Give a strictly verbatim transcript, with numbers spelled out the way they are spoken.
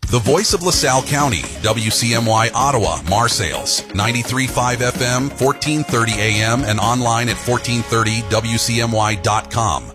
The voice of LaSalle County, W C M Y Ottawa, Marseilles, ninety-three point five F M, fourteen thirty A M, and online at fourteen thirty W C M Y dot com.